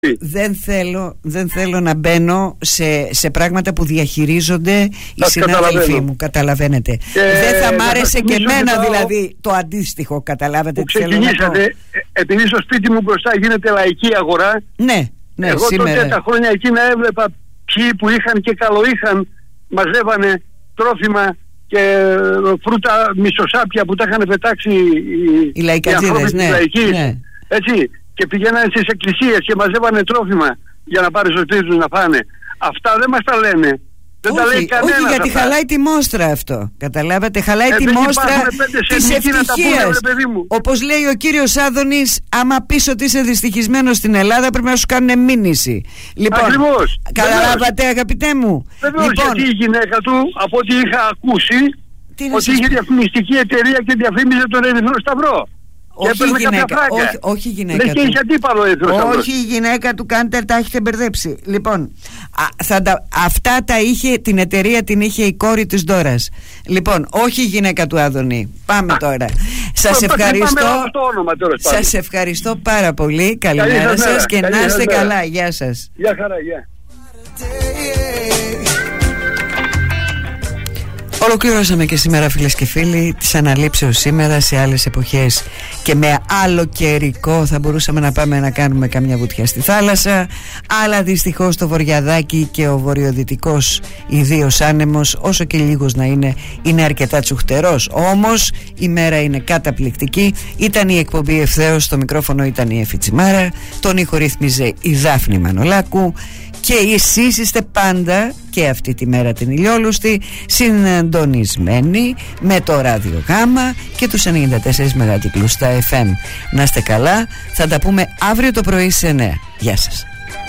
Δεν θέλω να μπαίνω σε πράγματα που διαχειρίζονται οι συνάδελφοί μου, καταλαβαίνετε. Δεν θα μ' άρεσε και εμένα δηλαδή το αντίστοιχο, καταλάβατε τι θέλω να πω. Επειδή στο σπίτι μου μπροστά γίνεται λαϊκή αγορά. Ναι, εγώ σήμερα. τότε τα χρόνια εκείνα έβλεπα ποιοι που είχαν και καλοείχαν μαζεύανε τρόφιμα και φρούτα μισοσάπια που τα είχαν πετάξει οι λαϊκατζίδες, ναι. Έτσι. Και πηγαίνανε στις εκκλησίες και μαζεύανε τρόφιμα για να πάρει στο σπίτι τους να φάνε. Αυτά δεν μας τα λένε. Δεν τα λέει κανένας. Όχι, γιατί χαλάει τη μόστρα αυτό. Καταλάβατε, χαλάει τη μόστρα της ευτυχίας. Όπως λέει ο κύριος Άδωνης, άμα πεις ότι είσαι δυστυχισμένος στην Ελλάδα πρέπει να σου κάνουν μήνυση. Λοιπόν, ακριβώς. Καταλάβατε, αγαπητέ μου. Βεβαίως, γιατί η γυναίκα του, από ό,τι είχα ακούσει, ότι είχε διαφημιστική εταιρεία και διαφήμιζε τον Ερυθρό Σταυρό. Όχι η γυναίκα του. Όχι η γυναίκα του, κάντε, τα έχετε μπερδέψει. Λοιπόν, αυτά τα είχε, την εταιρεία την είχε η κόρη της Ντόρας. Λοιπόν, όχι η γυναίκα του Άδωνη. Πάμε τώρα. Σας ευχαριστώ πάρα πολύ. Καλημέρα σας και να είστε καλά. Γεια σας. Γεια χαρά, γεια. Ολοκληρώσαμε και σήμερα, φίλες και φίλοι, τις αναλήψεως σήμερα. Σε άλλες εποχές και με άλλο καιρικό θα μπορούσαμε να πάμε να κάνουμε καμιά βουτιά στη θάλασσα, αλλά δυστυχώς το βορειαδάκι και ο βορειοδυτικός ιδίως άνεμος, όσο και λίγος να είναι αρκετά τσουχτερός. Όμως η μέρα είναι καταπληκτική. Ήταν η εκπομπή Ευθέως, στο μικρόφωνο ήταν η Εφη Τσιμάρα, τον ήχο ρύθμιζε η Δάφνη Μανολάκου. Και εσείς είστε πάντα και αυτή τη μέρα την ηλιόλουστη συντονισμένοι με το Ράδιο Γάμα και τους 94 μεγατικλούς στα FM. Να είστε καλά, θα τα πούμε αύριο το πρωί σε 9. Γεια σας.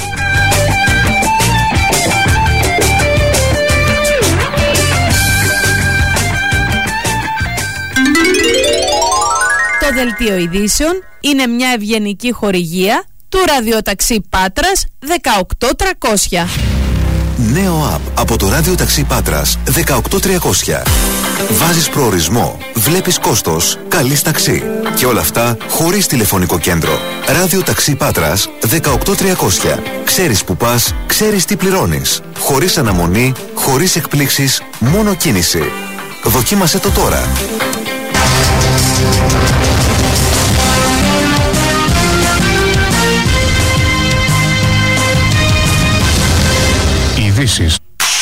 Το δελτίο ειδήσεων είναι μια ευγενική χορηγία του ραδιοταξί Πάτρας 18300. Νέο app από το ραδιοταξί Πάτρας 18300. Βάζεις προορισμό, βλέπεις κόστος, καλείς ταξί. Και όλα αυτά χωρίς τηλεφωνικό κέντρο. Ραδιοταξί Πάτρας 18300. Ξέρεις που πας, ξέρεις τι πληρώνεις. Χωρίς αναμονή, χωρίς εκπλήξεις, μόνο κίνηση. Δοκίμασέ το τώρα. Ειδήσεις.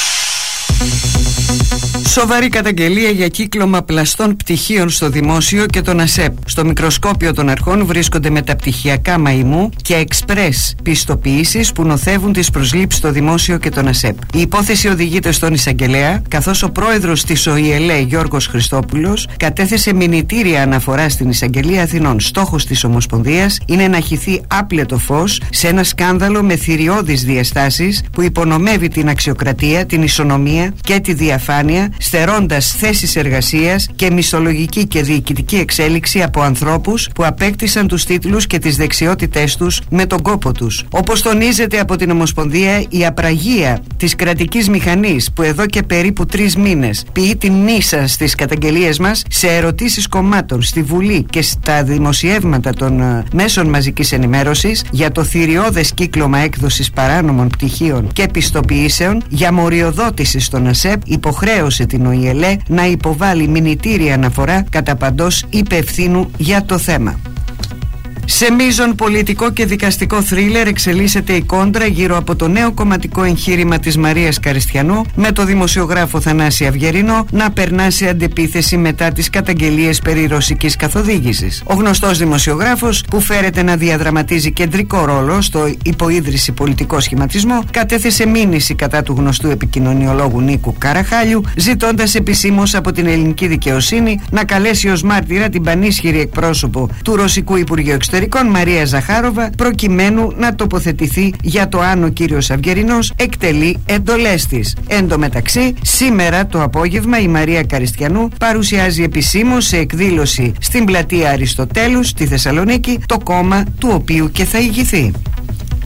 Σοβαρή καταγγελία για κύκλωμα πλαστών πτυχίων στο δημόσιο και τον ΑΣΕΠ. Στο μικροσκόπιο των αρχών βρίσκονται μεταπτυχιακά μαϊμού και εξπρές πιστοποιήσεις που νοθεύουν τις προσλήψεις στο δημόσιο και τον ΑΣΕΠ. Η υπόθεση οδηγείται στον εισαγγελέα, καθώς ο πρόεδρος της ΟΗΕΛΕ, Γιώργος Χριστόπουλος, κατέθεσε μηνυτήρια αναφορά στην εισαγγελία Αθηνών. Στόχος της Ομοσπονδίας είναι να χυθεί άπλετο φως σε ένα σκάνδαλο με θηριώδεις διαστάσεις που υπονομεύει την αξιοκρατία, την ισονομία και τη διαφάνεια, στερώντας θέσεις εργασίας και μισθολογική και διοικητική εξέλιξη από ανθρώπους που απέκτησαν τους τίτλους και τις δεξιότητές τους με τον κόπο τους. Όπως τονίζεται από την Ομοσπονδία, η απραγία της κρατικής μηχανής που εδώ και περίπου 3 μήνες ποιεί την νύσα στις καταγγελίες μας, σε ερωτήσεις κομμάτων, στη Βουλή και στα δημοσιεύματα των μέσων μαζικής ενημέρωσης για το θηριώδες κύκλωμα έκδοσης παράνομων πτυχίων και πιστοποιήσεων για μοριοδότηση στον ΑΣΕΠ, υποχρέωσε την ΟΗΕΛΕ να υποβάλει μηνυτήρια αναφορά κατά παντός υπευθύνου για το θέμα. Σε μείζον πολιτικό και δικαστικό θρίλερ εξελίσσεται η κόντρα γύρω από το νέο κομματικό εγχείρημα της Μαρίας Καριστιανού, με το δημοσιογράφο Θανάση Αυγερινό να περνά σε αντεπίθεση μετά τις καταγγελίες περί ρωσικής καθοδήγησης. Ο γνωστός δημοσιογράφος, που φέρεται να διαδραματίζει κεντρικό ρόλο στο υποίδρυση πολιτικό σχηματισμό, κατέθεσε μήνυση κατά του γνωστού επικοινωνιολόγου Νίκου Καραχάλιου, ζητώντας επισήμως από την ελληνική δικαιοσύνη να καλέσει ως μάρτυρα την πανίσχυρη εκπρόσωπο του Ρωσικού Υπουργείου Εξωτερικών, Μαρία Ζαχάροβα, προκειμένου να τοποθετηθεί για το αν ο κύριος Αυγερινός εκτελεί εντολές της. Εν τω μεταξύ, σήμερα το απόγευμα η Μαρία Καριστιανού παρουσιάζει επισήμως σε εκδήλωση στην πλατεία Αριστοτέλους στη Θεσσαλονίκη το κόμμα του οποίου και θα ηγηθεί.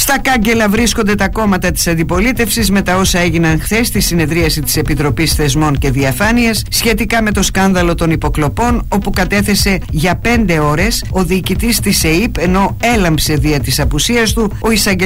Στα κάγκελα βρίσκονται τα κόμματα της αντιπολίτευσης με τα όσα έγιναν χθες στη συνεδρίαση της Επιτροπής Θεσμών και Διαφάνειας σχετικά με το σκάνδαλο των υποκλοπών, όπου κατέθεσε για 5 ώρες ο διοικητής της ΕΥΠ, ενώ έλαμψε δια της απουσίας του ο